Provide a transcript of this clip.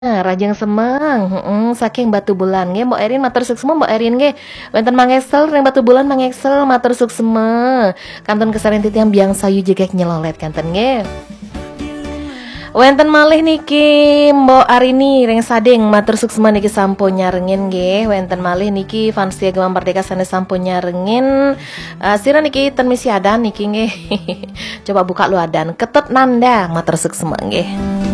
Rajang Semeng, saking Batu Bulan nggih, Mbok Erin matur suksema Mbok Erin nggih. Wonten mangeksel ring Batu Bulan mangeksel matur suksema. Kanten kesaren titiang biang sayu jegek nyelolet kanten nggih. Wenten malih niki Mbok Arini ring Sading matur suksema niki sampun nyarengin nggih. Wenten malih niki fans Agama Merdeka sanes sampun nyarengin. Sira niki ten misi adan niki nggih. Coba buka lu adan. Ketut nanda matur suksema nggih.